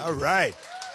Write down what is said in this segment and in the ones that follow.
All right.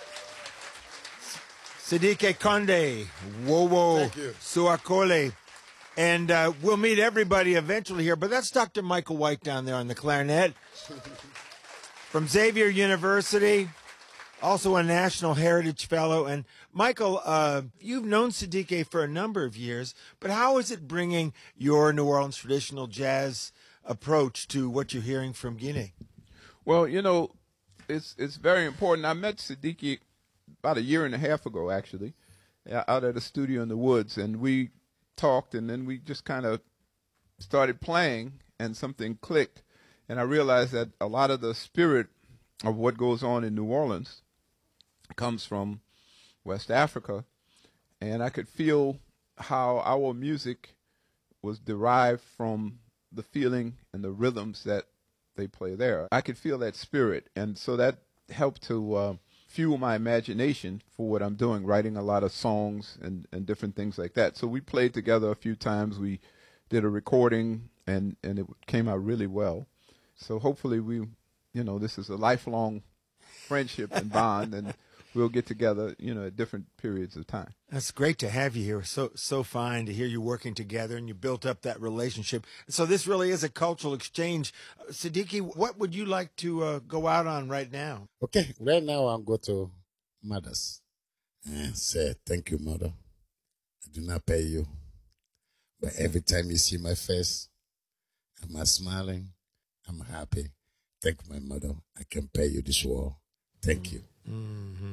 Sidike Konde, Wowo Suakole. And we'll meet everybody eventually here, but that's Dr. Michael White down there on the clarinet. From Xavier University, also a National Heritage Fellow. And Michael, you've known Sidike for a number of years, but how is it bringing your New Orleans traditional jazz approach to what you're hearing from Guinea? Well, you know, it's very important. I met Sidike about a year and a half ago, actually, out at a studio in the woods, and we talked, and then we just kind of started playing, and something clicked, and I realized that a lot of the spirit of what goes on in New Orleans comes from West Africa, and I could feel how our music was derived from the feeling and the rhythms that they play there. I could feel that spirit, and so that helped to fuel my imagination for what I'm doing, writing a lot of songs and different things like that. So we played together a few times. We did a recording, and it came out really well. So hopefully this is a lifelong friendship and bond, and we'll get together, at different periods of time. That's great to have you here. So fine to hear you working together, and you built up that relationship. So this really is a cultural exchange. Sidike, what would you like to go out on right now? Okay, right now I'll go to mothers and say, thank you, mother. I do not pay you. But every time you see my face, I'm smiling, I'm happy. Thank you, my mother. I can pay you this world. Thank you. Mm-hmm.